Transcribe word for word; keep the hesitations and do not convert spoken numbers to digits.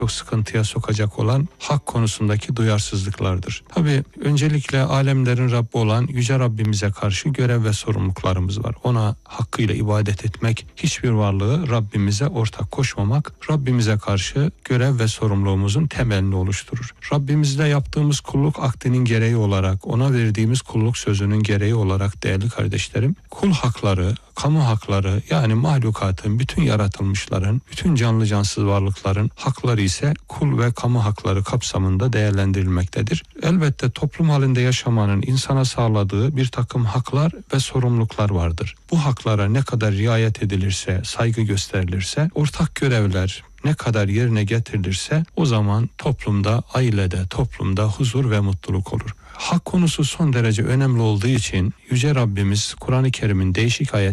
çok sıkıntıya sokacak olan hak konusundaki duyarsızlıklardır. Tabii öncelikle alemlerin Rabbi olan Yüce Rabbimize karşı görev ve sorumluluklarımız var. Ona hakkıyla ibadet etmek, hiçbir varlığı Rabbimize ortak koşmamak, Rabbimize karşı görev ve sorumluluğumuzun temelini oluşturur. Rabbimizle yaptığımız kulluk akdinin gereği olarak, ona verdiğimiz kulluk sözünün gereği olarak değerli kardeşlerim, kul hakları, kamu hakları, yani mahlukatın, bütün yaratılmışların, bütün canlı cansız varlıkların hakları ise kul ve kamu hakları kapsamında değerlendirilmektedir. Elbette toplum halinde yaşamanın insana sağladığı bir takım haklar ve sorumluluklar vardır. Bu haklara ne kadar riayet edilirse, saygı gösterilirse, ortak görevler ne kadar yerine getirilirse o zaman toplumda, ailede, toplumda huzur ve mutluluk olur. Hak konusu son derece önemli olduğu için Yüce Rabbimiz Kur'an-ı Kerim'in değişik ayet